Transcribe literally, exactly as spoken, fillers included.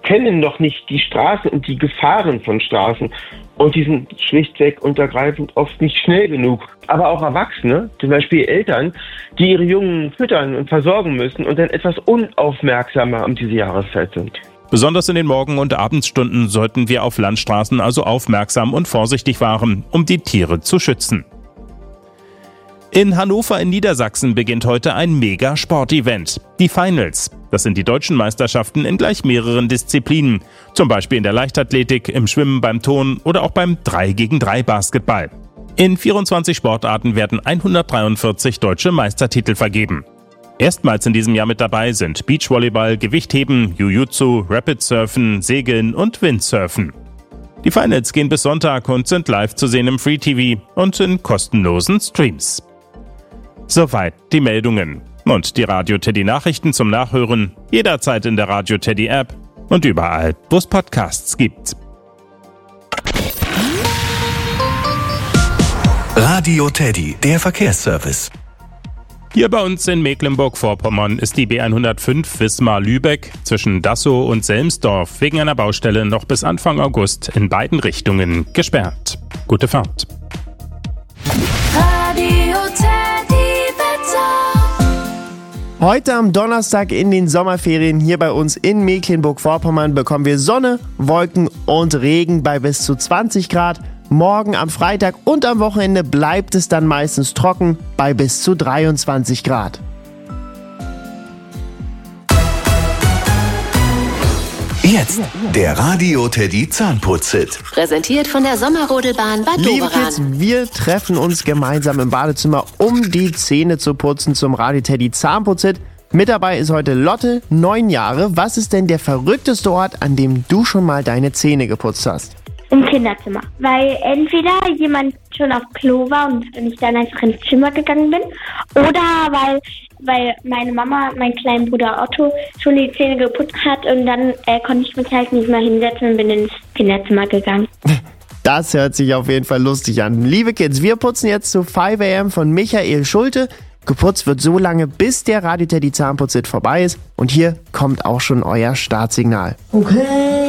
kennen noch nicht die Straße und die Gefahren von Straßen. Und die sind schlichtweg und ergreifend oft nicht schnell genug. Aber auch Erwachsene, zum Beispiel Eltern, die ihre Jungen füttern und versorgen müssen und dann etwas unaufmerksamer um diese Jahreszeit sind. Besonders in den Morgen- und Abendstunden sollten wir auf Landstraßen also aufmerksam und vorsichtig fahren, um die Tiere zu schützen. In Hannover in Niedersachsen beginnt heute ein Mega-Sportevent. Die Finals. Das sind die deutschen Meisterschaften in gleich mehreren Disziplinen. Zum Beispiel in der Leichtathletik, im Schwimmen, beim Turnen oder auch beim drei gegen drei Basketball. In vierundzwanzig Sportarten werden hundertdreiundvierzig deutsche Meistertitel vergeben. Erstmals in diesem Jahr mit dabei sind Beachvolleyball, Gewichtheben, Jiu-Jitsu, Rapidsurfen, Segeln und Windsurfen. Die Finals gehen bis Sonntag und sind live zu sehen im Free-T V und in kostenlosen Streams. Soweit die Meldungen. Und die Radio Teddy Nachrichten zum Nachhören jederzeit in der Radio Teddy App und überall, wo es Podcasts gibt. Radio Teddy, der Verkehrsservice. Hier bei uns in Mecklenburg-Vorpommern ist die B hundertfünf Wismar-Lübeck zwischen Dassow und Selmsdorf wegen einer Baustelle noch bis Anfang August in beiden Richtungen gesperrt. Gute Fahrt. Radio Teddy Wetter. Heute am Donnerstag in den Sommerferien hier bei uns in Mecklenburg-Vorpommern bekommen wir Sonne, Wolken und Regen bei bis zu zwanzig Grad. Morgen am Freitag und am Wochenende bleibt es dann meistens trocken bei bis zu dreiundzwanzig Grad. Jetzt der Radio Teddy Zahnputz-Hit. Präsentiert von der Sommerrodelbahn Bad Liebe Doberan. Kids, wir treffen uns gemeinsam im Badezimmer, um die Zähne zu putzen zum Radio Teddy Zahnputz-Hit. Mit dabei ist heute Lotte, neun Jahre. Was ist denn der verrückteste Ort, an dem du schon mal deine Zähne geputzt hast? Im Kinderzimmer. Weil entweder jemand schon auf Klo war und ich dann einfach ins Zimmer gegangen bin, oder weil, weil meine Mama, mein kleiner Bruder Otto, schon die Zähne geputzt hat und dann äh, konnte ich mich halt nicht mehr hinsetzen und bin ins Kinderzimmer gegangen. Das hört sich auf jeden Fall lustig an. Liebe Kids, wir putzen jetzt zu five a m von Michael Schulte. Geputzt wird so lange, bis der Radio Teddy Zahnputz-Hit vorbei ist. Und hier kommt auch schon euer Startsignal. Okay.